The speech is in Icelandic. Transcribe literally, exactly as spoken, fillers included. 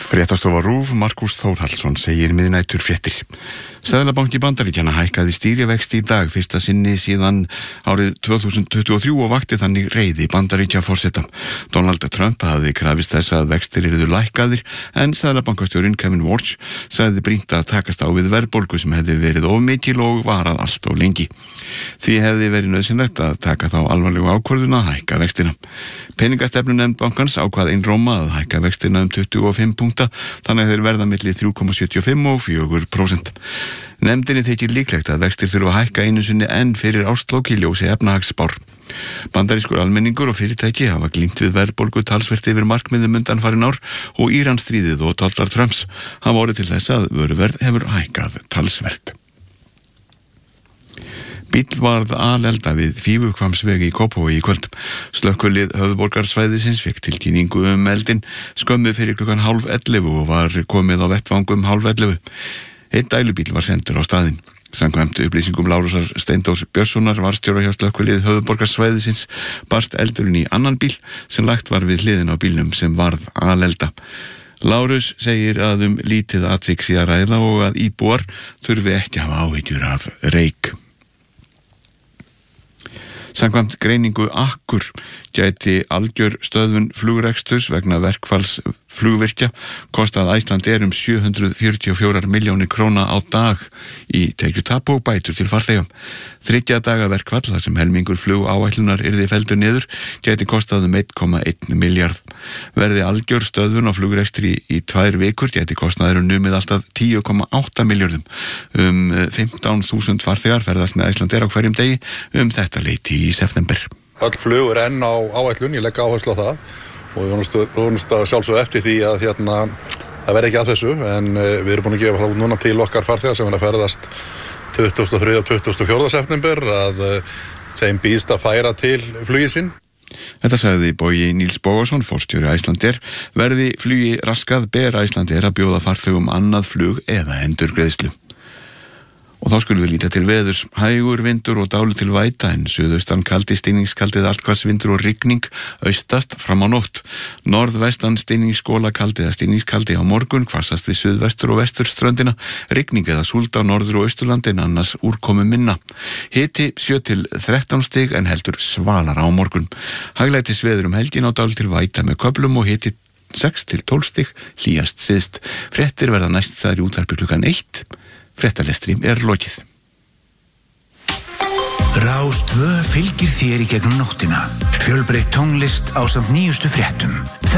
Fréttastofa RÚV, Markús Þórhallsson segir miðnætur fréttir. Seðlabanki Bandaríkjanna hækkaði stýrivexti í dag fyrsta sinni síðan árið tvö þúsund tuttugu og þrjú og vakti þannig reiði Bandaríkjaforseta. Donald Trump hafði krafist þess að vextir yrðu lækkaðir en seðlabankastjórinn Kevin Warsh sagði brýnt að takast á við verðbólgu sem hefði verið of mikil og varað allt of lengi. Því hefði verið nauðsynlegt að taka þá alvarlegu ákvörðun að hækka vextina. Peningastefnunefnd bankans ákvað einróma að hækka vextina um tuttugu og fimm punkta, þannig að þeir verða milli þrjú komma sjötíu og fimm og fjögur prósent. Nefndinni þykir líklegt að vextir þurfa að hækka einu sinni enn fyrir árslok í ljósi efnahagsspár. Bandarískur almenningur og fyrirtæki hafa glímt við verðbólgu talsvert yfir markmiðum undanfarin ár og Íransstríðið og tollar Trumps hafa orðið til þess að vöruverð hefur hækkað talsvert. Bíll varð alelda við Fífuhvammsveg í Kópavogi í kvöld. Slökkvilið höfuðborgarsvæðisins fékk tilkynningu um eldinn skömmu fyrir klukkan hálf ellefu og var komið á vettvang um hálf ellefu. Einn dælubíll var sendur á staðinn. Samkvæmt upplýsingum Lárusar Steindós Björnssonar varðstjóra hjá slökkvilið höfuðborgarsvæðisins barst eldurinn í annan bíl sem lagt var við hliðina á bílnum sem varð alelda. Lárus segir að um lítið atvik sé að ræða og að íbúar þurfi ekki að hafa áhyggjur af reyk. Samkvæmt greiningu Akkur gæti algjör stöðvun flugreksturs vegna verkfalls flugvirkja kostað Icelandair um sjö hundruð fjörutíu og fjórar milljónir króna á dag í tekjutap og bætur til farþegum. Þriggja daga verkfall þar sem helmingur flugáætlunar yrði felldur niður gæti kostað um einn komma einn milljarð. Verði algjör stöðvun á flugrekstri í, í tvær vikur gæti kostnaður numið alltaf tíu komma átta milljörðum. Um fimmtán þúsund farþegar ferðast með Icelandair á hverjum degi um þetta leyti í september. Öll flug er enn á áætlun, ég legg áherslu á það og við vonumst að sjálfsögðu eftir því að hérna, það verði ekki að þessu en uh, við erum búin að gefa það núna til okkar farþegar sem er að ferðast tuttugasta og þriðja og tuttugasta og fjórða september að uh, þeim býðst að færa til flugið sinn. Þetta sagði Bogi Níls Bogason, forstjóri Icelandair. Verði flugi raskað ber Icelandair að bjóða farþegum annað flug eða endurgreiðslu. Og þá skulum við líta til veðurs. Hægur vindur og dálítil væta en suðaustan kaldi stinningskaldið allhvassvindur og rigning austast fram á nótt. Norðvestan stinningsskóla kaldi eða stinningskaldi á morgun, hvassast við suðvestur og vesturströndina, rigning eða súld á norður og austurlandin, annars úrkomu minna. Hiti sjö til þrettán stig en heldur svalara á morgun. Hæglætis veður um helgin á dálítil væta með köflum og hiti sex til tólf stig, hlýjast syðst. Fréttir verða næst sagðar í útvarpi klukkan eitt. Fréttalestri er lokið. Rás tvö fylgir þér í gegnum nóttina. Fjölbreytt tónlist ásamt nýjustu fréttum.